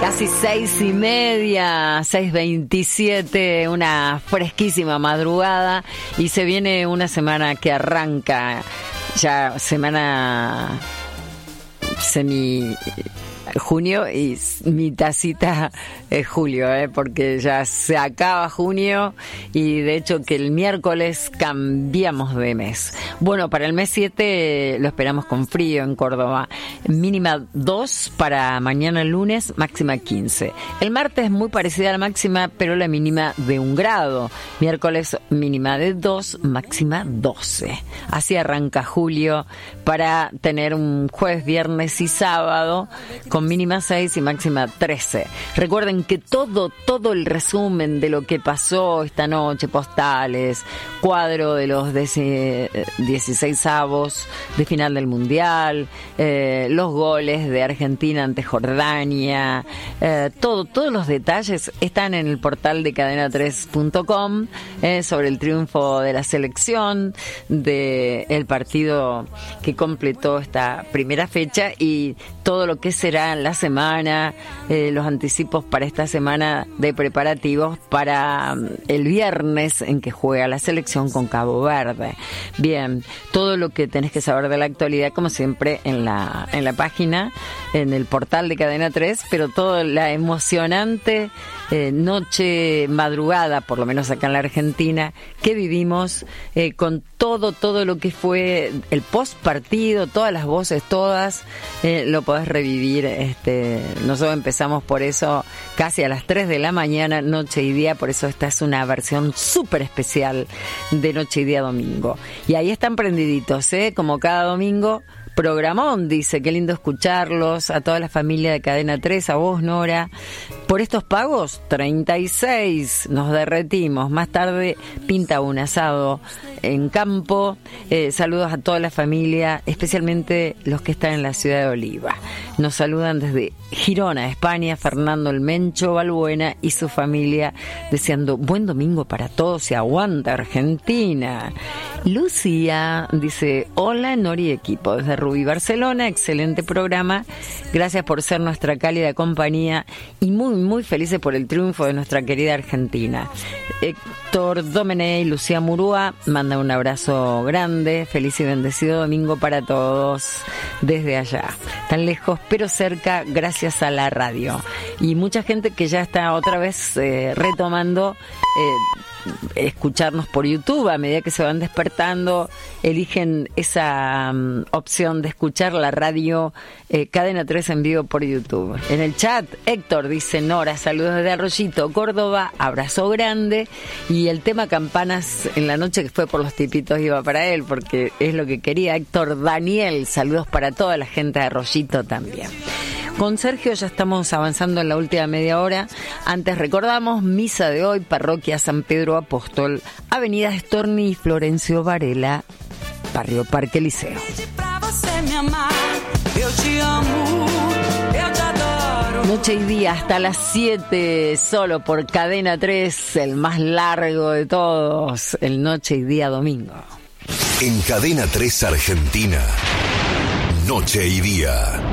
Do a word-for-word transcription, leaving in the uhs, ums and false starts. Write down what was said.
Casi seis y media, seis veintisiete, una fresquísima madrugada y se viene una semana que arranca ya semana semi junio y mi tacita es julio, ¿eh? Porque ya se acaba junio y de hecho que el miércoles cambiamos de mes. Bueno, para el mes siete lo esperamos con frío en Córdoba, mínima dos para mañana lunes, máxima quince. El martes muy parecida a la máxima, pero la mínima de un grado. Miércoles mínima de dos, máxima doce. Así arranca julio para tener un jueves, viernes y sábado con mínima seis y máxima trece. Recuerden que todo, todo el resumen de lo que pasó esta noche, postales, cuadro de los dieciséis avos de final del Mundial, eh, los goles de Argentina ante Jordania, eh, todo, todos los detalles están en el portal de cadena tres punto com eh, sobre el triunfo de la selección, de el partido que completó esta primera fecha y todo lo que será la semana, eh, los anticipos para esta semana de preparativos para um, el viernes en que juega la selección con Cabo Verde. Bien, todo lo que tenés que saber de la actualidad, como siempre, en la en la página, en el portal de Cadena tres, pero toda la emocionante eh, noche, madrugada, por lo menos acá en la Argentina, que vivimos eh, con todo, todo lo que fue el post partido, todas las voces, todas, eh, lo podés revivir. Este, nosotros empezamos por eso casi a las tres de la mañana, noche y día, por eso esta es una versión súper especial de Noche y Día Domingo. Y ahí están prendiditos, ¿eh? Como cada domingo. Programón, dice, qué lindo escucharlos, a toda la familia de Cadena tres, a vos, Nora. Por estos pagos, treinta y seis, nos derretimos. Más tarde pinta un asado en campo. Eh, saludos a toda la familia, especialmente los que están en la ciudad de Oliva. Nos saludan desde Girona, España, Fernando El Mencho Balbuena y su familia, deseando buen domingo para todos y aguanta Argentina. Lucía dice, hola Nori equipo, desde Rubí, Barcelona, excelente programa, gracias por ser nuestra cálida compañía y muy muy felices por el triunfo de nuestra querida Argentina. Héctor Domenech y Lucía Murúa manda un abrazo grande, feliz y bendecido domingo para todos desde allá, tan lejos pero cerca gracias a la radio. Y mucha gente que ya está otra vez eh, retomando eh, escucharnos por YouTube a medida que se van despertando, eligen esa um, opción de escuchar la radio eh, Cadena tres en vivo por YouTube. En el chat, Héctor dice, Nora, saludos desde Arroyito, Córdoba, abrazo grande, y el tema campanas en la noche que fue por los tipitos iba para él, porque es lo que quería Héctor. Daniel, saludos para toda la gente de Arroyito también. Con Sergio ya estamos avanzando en la última media hora. Antes recordamos, misa de hoy, parroquia San Pedro Apóstol, avenida Storni y Florencio Varela, barrio Parque Liceo. Noche y día hasta las siete, solo por Cadena tres, el más largo de todos, el Noche y Día Domingo. En Cadena tres Argentina, Noche y Día.